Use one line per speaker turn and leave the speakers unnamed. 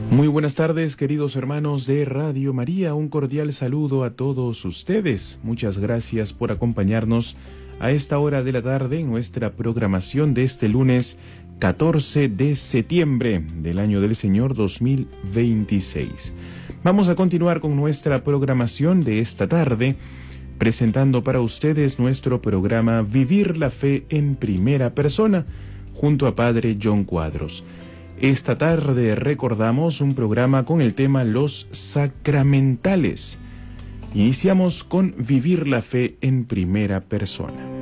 Muy buenas tardes, queridos hermanos de Radio María. Un cordial saludo a todos ustedes. Muchas gracias por acompañarnos a esta hora de la tarde en nuestra programación de este lunes 14 de septiembre del año del Señor 2026. Vamos a continuar con nuestra programación de esta tarde, presentando para ustedes nuestro programa Vivir la Fe en Primera Persona, junto a Padre John Cuadros. Esta tarde recordamos un programa con el tema Los Sacramentales. Iniciamos con Vivir la Fe en Primera Persona.